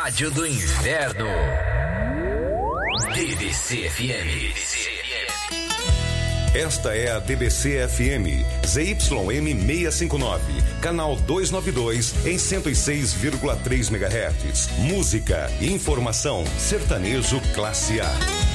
Rádio do Inverno. DBC FM. Esta é a DBC FM, ZYM 659, canal 292 em 106,3 MHz. Música, informação, sertanejo classe A.